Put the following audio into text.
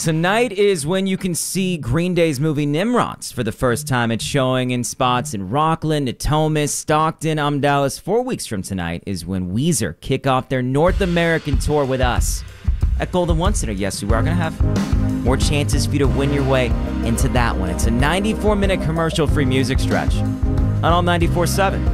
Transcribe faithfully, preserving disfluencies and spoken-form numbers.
Tonight is when you can see Green Day's movie Nimrods for the first time. It's showing in spots in Rockland, Natomas, Stockton, um, Dallas. Four weeks from tonight is when Weezer kick off their North American tour with us at Golden One Center. Yes, we are going to have more chances for you to win your way into that one. It's a ninety-four minute commercial-free music stretch on All ninety-four point seven.